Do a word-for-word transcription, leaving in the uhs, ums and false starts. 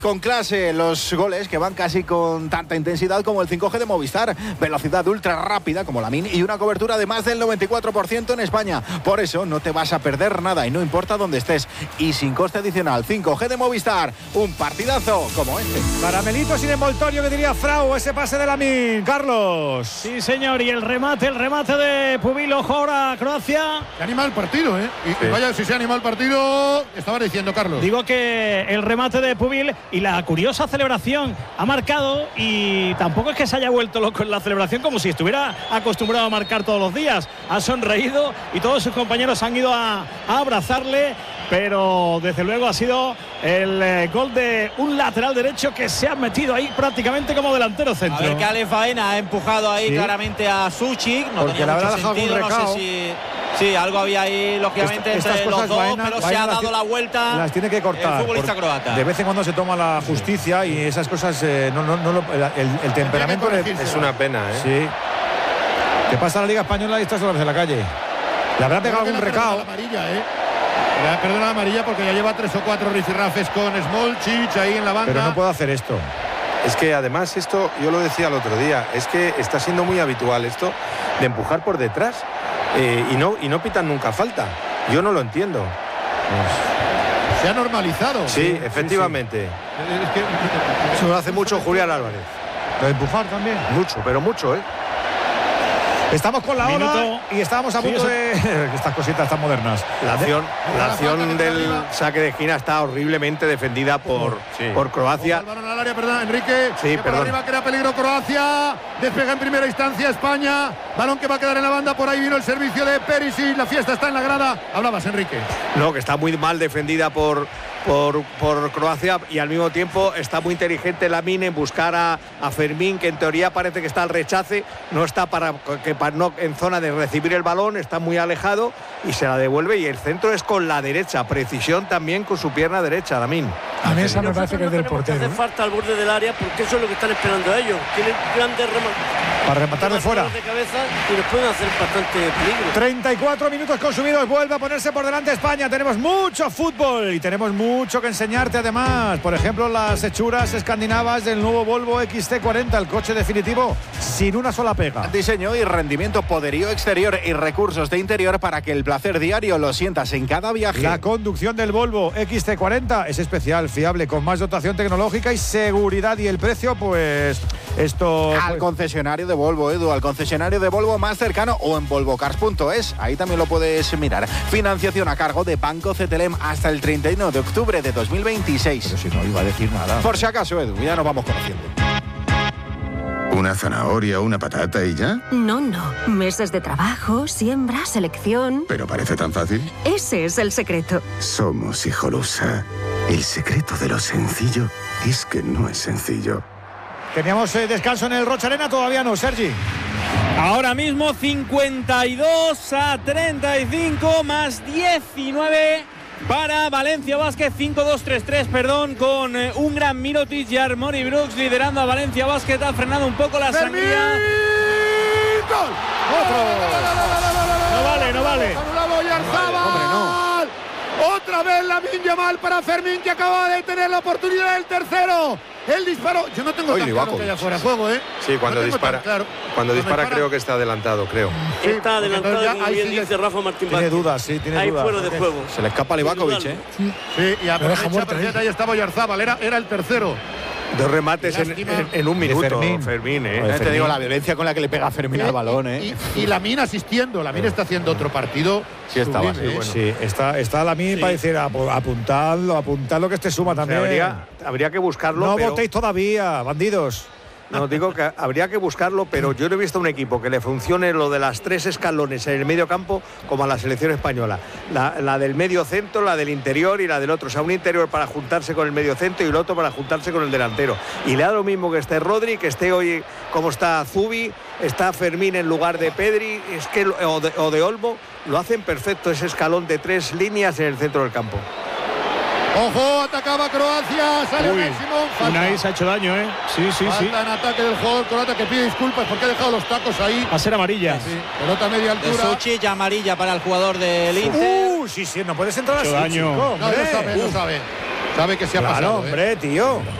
Con clase, los goles que van casi con tanta intensidad como el cinco G de Movistar, velocidad ultra rápida como la Min y una cobertura de más del noventa y cuatro por ciento en España. Por eso no te vas a perder nada y no importa dónde estés. Y sin coste adicional, cinco G de Movistar, un partidazo como este. Caramelito sin envoltorio, que diría Frau, ese pase de la Min. Carlos. Sí, señor, y el remate, el remate de Pubil, ojo ahora Croacia. Se anima el partido, ¿eh? Y, sí. y vaya, si se anima el partido, estabas diciendo, Carlos. Digo que el remate de Pubil y la curiosa celebración ha marcado, y tampoco es que se haya vuelto loco en la celebración, como si estuviera acostumbrado a marcar todos los días. Ha sonreído y todos sus compañeros han ido a, a abrazarle, pero desde luego ha sido el eh, gol de un lateral derecho que se ha metido ahí prácticamente como delantero centro. A ver que Ale Faena ha empujado ahí ¿Sí? claramente a Suchik, no porque tenía mucho dejado sentido, un no sé si sí, algo había ahí lógicamente Est entre los dos, Baena, pero Baena se ha dado las, la vuelta. Las tiene que cortar. El futbolista croata. De vez en cuando se toma la justicia y esas cosas eh, no, no, no el, el temperamento le, es una pena, ¿eh? Sí. ¿Qué pasa en la Liga Española y estas horas en la calle? Le habrá pegado algún recao. Le ha perdido la amarilla porque ya lleva tres o cuatro rifirrafes con Smolcic ahí en la banda. Pero no puede hacer esto. Es que además esto, yo lo decía el otro día, es que está siendo muy habitual esto de empujar por detrás eh, y, no, y no pitan nunca falta. Yo no lo entiendo. Pues, se ha normalizado. Sí, sí efectivamente. Sí, sí. Es que, eso lo hace mucho Julián Álvarez. Lo de empujar también. Mucho, pero mucho, ¿eh? Estamos con la Minuto. hora y estábamos a punto sí, de estas cositas tan modernas. La acción, la acción del saque de esquina está horriblemente defendida por, sí. por Croacia. El balón al área, perdón, Enrique. Sí, por perdón. arriba crea peligro Croacia. Despega en primera instancia España. Balón que va a quedar en la banda. Por ahí vino el servicio de Perisic. La fiesta está en la grada. Hablabas, Enrique. No, que está muy mal defendida por, por, por Croacia y al mismo tiempo está muy inteligente Lamine en buscar a, a Fermín, que en teoría parece que está al rechace. No está para que para no en zona de recibir el balón, está muy alejado y se la devuelve, y el centro es con la derecha, precisión también con su pierna derecha, Lamine. A mí esa me parece que es del portero. Hace falta al borde del área porque eso es lo que están esperando ellos. Tienen grandes remates. Para rematar de fuera. De cabeza y les pueden hacer bastante peligro. treinta y cuatro minutos consumidos, vuelve a ponerse por delante España. Tenemos mucho fútbol y tenemos mucho que enseñarte además. Por ejemplo, las hechuras escandinavas del nuevo Volvo X C cuarenta, el coche definitivo sin una sola pega. Diseño y rendimiento, poderío exterior y recursos de interior para que el placer diario lo sientas en cada viaje. La conducción del Volvo X C cuarenta es especial, fiable, con más dotación tecnológica y seguridad, y el precio, pues esto... Al pues... concesionario de Volvo, Edu, al concesionario de Volvo más cercano o en volvocars punto es, ahí también lo puedes mirar. Financiación a cargo de Banco Cetelem hasta el treinta y uno de octubre de dos mil veintiséis. Pero si no iba a decir nada. Por si acaso, Edu, ya nos vamos conociendo. ¿Una zanahoria, una patata y ya? No, no. Meses de trabajo, siembra, selección. ¿Pero parece tan fácil? Ese es el secreto. Somos Hijolusa. El secreto de lo sencillo es que no es sencillo. Teníamos eh, descanso en el Rocha Arena, todavía no, Sergi. Ahora mismo cincuenta y dos a treinta y cinco más diecinueve para Valencia Basket, cinco dos tres tres, perdón, con eh, un gran Mirotic y Armoni Brooks liderando a Valencia Basket. Ha frenado un poco la sangría. ¡Gol! No vale, no vale. Hombre, no. Otra vez Lamine Yamal para Fermín, que acaba de tener la oportunidad del tercero. El disparo, yo no tengo Oy, tan claro que haya fuera de juego, ¿eh? Sí, cuando no dispara, claro. cuando, cuando dispara, dispara creo que está adelantado, creo. Sí, está adelantado, ya, como ahí bien sí dice Rafa Martín Tiene Vázquez. dudas, sí, tiene Hay dudas. fuera de juego. Se le escapa a Livakovic, ¿eh? Sí, y aprovecha, perfecto, ahí estaba Oyarzábal, era, era el tercero. Dos remates en, en, en un minuto, Fermín, Fermín, ¿eh? Te Fermín. Digo, la violencia con la que le pega a Fermín al balón, ¿eh? Y, y Lamine asistiendo, Lamine está haciendo otro partido. Sí, estaba, sublime, sí, bueno. Sí, está, está Lamine Sí. para decir apuntadlo, apuntadlo que este suma O sea, también. habría, habría que buscarlo, no pero... votéis todavía, bandidos. No, digo que habría que buscarlo, pero yo no he visto un equipo que le funcione lo de las tres escalones en el medio campo como a la selección española. La, la del medio centro, la del interior y la del otro. O sea, un interior para juntarse con el medio centro y el otro para juntarse con el delantero. Y le da lo mismo que esté Rodri, que esté hoy como está Zubi, está Fermín en lugar de Pedri, es que, o, de, o de Olmo. Lo hacen perfecto ese escalón de tres líneas en el centro del campo. Ojo, atacaba Croacia, sale Unai Simón. Unai se ha hecho daño, ¿eh? Sí, sí, falta sí. en ataque del jugador croata, que pide disculpas porque ha dejado los tacos ahí. Va a ser amarilla. Sí, pelota a media De altura. Suchik, amarilla para el jugador del Inter. Uh, sí, sí, no puedes entrar así, Mucho daño. chico, No, hombre. lo sabe, lo sabe. Sabe que se ha Claro, pasado. ¿eh? hombre, tío.